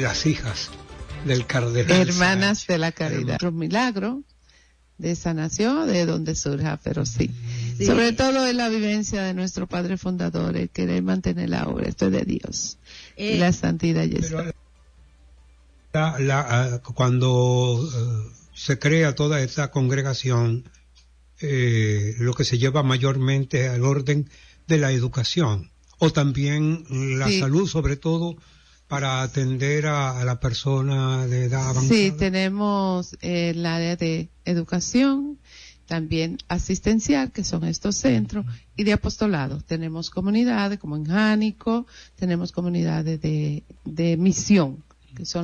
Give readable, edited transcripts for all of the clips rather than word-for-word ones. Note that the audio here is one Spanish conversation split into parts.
las hijas del cardenal Hermanas Sánchez. de la Caridad. Otro milagro de sanación, de donde surja, pero sí. Sobre todo es la vivencia de nuestro Padre Fundador, el querer mantener la obra, esto es de Dios. Y la santidad y eso. Cuando se crea toda esta congregación, lo que se lleva mayormente al orden de la educación, o también la salud, sobre todo para atender a la persona de edad avanzada. Sí, tenemos el área de educación, también asistencial, que son estos centros, y de apostolado. Tenemos comunidades como en Jánico, tenemos comunidades de misión, que son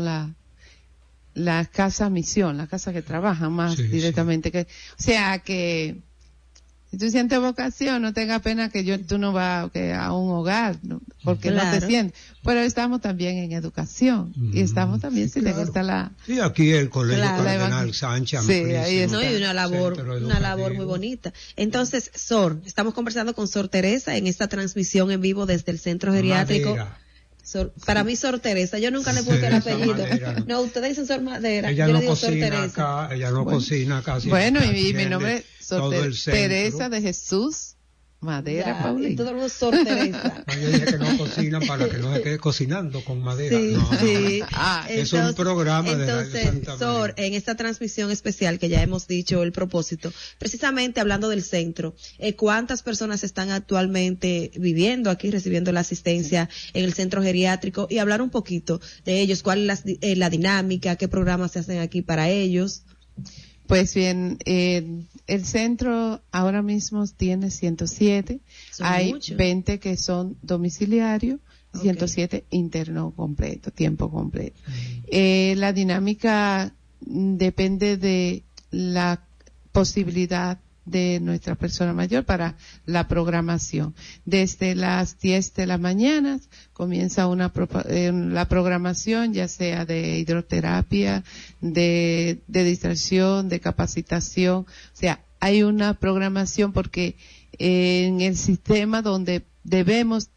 la casa misión, la casa que trabajan más directamente. Que, o sea que si tú sientes vocación, no tengas pena que tú no vas a un hogar, ¿no? Porque no te sientes. Pero estamos también en educación y estamos también, si le gusta la... Sí, aquí el Colegio Cardenal Sánchez. Sí, ahí está. No, y una labor muy bonita. Entonces, Sor, estamos conversando con Sor Teresa en esta transmisión en vivo desde el Centro Geriátrico. Para mí Sor Teresa, yo nunca le puse el apellido. Madera, no, ustedes dicen Sor Madera. Ella yo no le digo cocina Sor Teresa. acá, ella no cocina acá. Bueno, y mi nombre es Sor Teresa de Jesús Madera, Paulina. Y todo el mundo Sor Teresa. Yo dije que no cocinan para que no se quede cocinando con madera. Sí. Es un programa de Radio Santa Sor, en esta transmisión especial que ya hemos dicho el propósito, precisamente hablando del centro, ¿cuántas personas están actualmente viviendo aquí, recibiendo la asistencia en el centro geriátrico? Y hablar un poquito de ellos, cuál es la dinámica, qué programas se hacen aquí para ellos. Pues bien, el centro ahora mismo tiene 107, hay muchos. 20 que son domiciliarios, 107 interno completo, tiempo completo. La dinámica depende de la posibilidad de nuestra persona mayor para la programación. Desde las 10 de la mañana comienza la programación, ya sea de hidroterapia, de distracción, de capacitación. O sea, hay una programación porque en el sistema donde debemos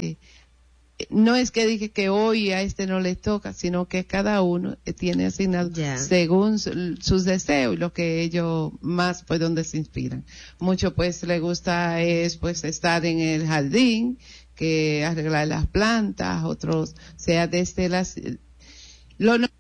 no es que dije que hoy a este no le toca, sino que cada uno tiene asignado según sus deseos y lo que ellos más, pues, donde se inspiran. Mucho, pues, le gusta pues, estar en el jardín, que arreglar las plantas, otros, sea desde lo